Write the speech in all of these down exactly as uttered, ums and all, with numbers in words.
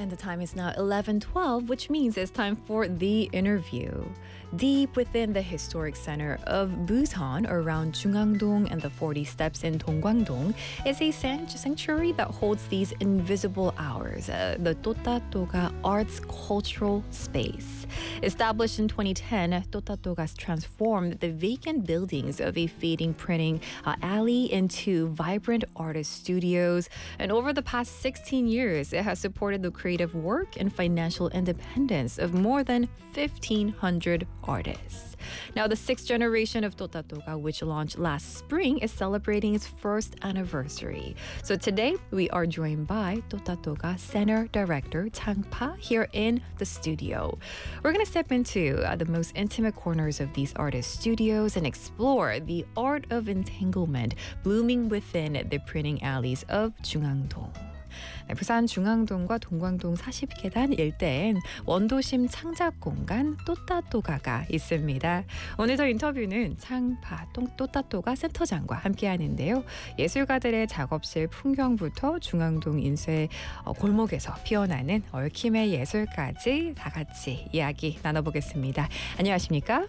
And the time is now eleven twelve, which means it's time for the interview. Deep within the historic center of Busan, around Jungangdong and the forty steps in Donggwangdong, is a sanctuary that holds these invisible hours, uh, the Totatoga Arts Cultural Space. Established in twenty ten, Totatoga transformed the vacant buildings of a fading printing uh, alley into vibrant artist studios. And over the past sixteen years, it has supported the creative work and financial independence of more than fifteen hundred artists. Now, the sixth generation of Totatoga, which launched last spring, is celebrating its first anniversary. So today, we are joined by Totatoga Center Director Chang Pa here in the studio. We're going to step into uh, the most intimate corners of these artist studios and explore the art of entanglement blooming within the printing alleys of Jungangdong. 네, 부산 중앙동과 동광동 사십 계단 일대엔 원도심 창작공간 또따또가가 있습니다. 오늘 저 인터뷰는 창파 또따또가 센터장과 함께하는데요. 예술가들의 작업실 풍경부터 중앙동 인쇄 골목에서 피어나는 얽힘의 예술까지 다 같이 이야기 나눠보겠습니다. 안녕하십니까?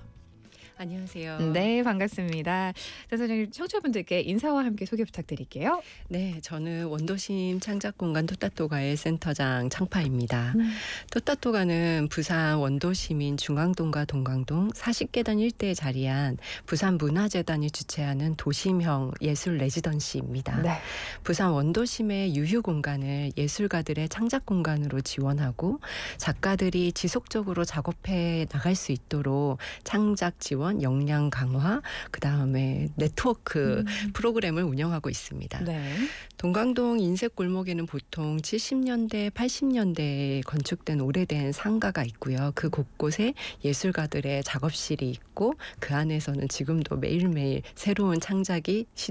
안녕하세요. 네, 반갑습니다. 선생님, 청취자분들께 인사와 함께 소개 부탁드릴게요. 네, 저는 원도심 창작공간 또따또가의 센터장 창파입니다. 음. 또따또가는 부산 원도심인 중앙동과 동광동 사십 계단 일대에 자리한 부산문화재단이 주최하는 도심형 예술 레지던시입니다. 네. 부산 원도심의 유휴 공간을 예술가들의 창작 공간으로 지원하고 작가들이 지속적으로 작업해 나갈 수 있도록 창작 지원 역량 강화, 그 다음에 네트워크 음. 프로그램을 운영하고 있습니다. 네. 동광동 인쇄골목에는 보통 칠십 년대, 팔십 년대에 건축된 오래된 상가가 있고요. 그 곳곳에 예술가들의 작업실이 있고 그 안에서는 지금도 매일매일 새로운 창작이 시